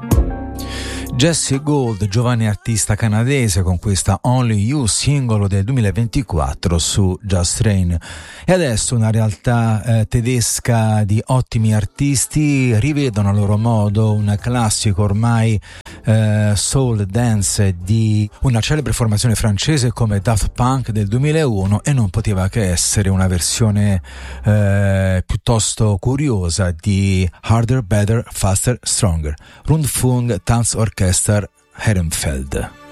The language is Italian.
Jesse Gold, giovane artista canadese, con questa Only You, singolo del 2024 su Just Rain. E adesso una realtà tedesca di ottimi artisti rivedono a loro modo un classico ormai soul dance di una celebre formazione francese come Daft Punk del 2001, e non poteva che essere una versione piuttosto curiosa di Harder, Better, Faster, Stronger, Rundfunk Tanzorchester Herrenfeld.